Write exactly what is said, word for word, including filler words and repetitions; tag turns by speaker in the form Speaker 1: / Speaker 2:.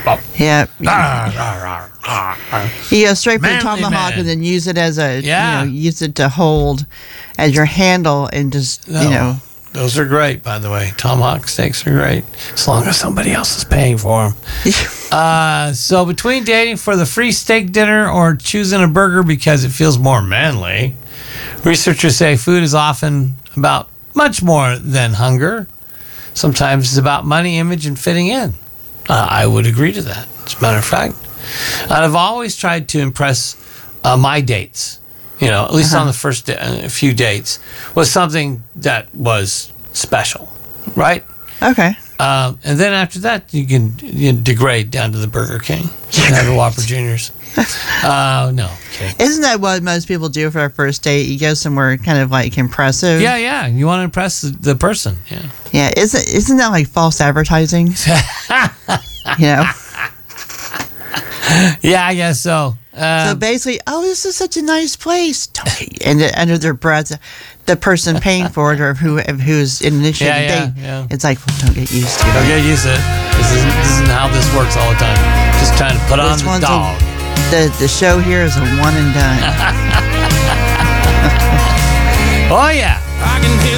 Speaker 1: Yeah. You go straight for the
Speaker 2: Manly
Speaker 1: tomahawk
Speaker 2: man.
Speaker 1: and then use it as a,
Speaker 2: Yeah.
Speaker 1: you know, use it to hold as your handle and just,
Speaker 2: No.
Speaker 1: you know.
Speaker 2: Those are great, by the way. Tomahawk steaks are great, as long as somebody else is paying for them. uh, so between dating for the free steak dinner or choosing a burger because it feels more manly, researchers say food is often about much more than hunger. Sometimes it's about money, image, and fitting in. Uh, I would agree to that, as a matter of fact. And I've always tried to impress uh, my dates, you know, at least
Speaker 1: Uh-huh.
Speaker 2: on the first da- uh, few dates, was something that was special, right?
Speaker 1: Okay.
Speaker 2: Um, and then after that, you can, you can degrade down to the Burger King. You can have the Whopper Juniors. Uh, no, okay.
Speaker 1: Isn't that what most people do for a first date? You go somewhere kind of like impressive.
Speaker 2: Yeah, yeah. You want to impress the, the person. Yeah.
Speaker 1: Yeah. Isn't, isn't that like false advertising? You know?
Speaker 2: Yeah, I guess so. Uh,
Speaker 1: So basically, oh, this is such a nice place. Don't get- And then under their breath, the person paying for it or who who's initiating
Speaker 2: Yeah,
Speaker 1: the
Speaker 2: yeah,
Speaker 1: date,
Speaker 2: yeah.
Speaker 1: it's like, well, don't get used to
Speaker 2: Don't
Speaker 1: it.
Speaker 2: get used to it. This isn't, this isn't how this works all the time. Just trying to put on
Speaker 1: This
Speaker 2: the
Speaker 1: one's a-
Speaker 2: dog.
Speaker 1: The the show here is a one and done.
Speaker 2: Oh, yeah.
Speaker 3: I can hear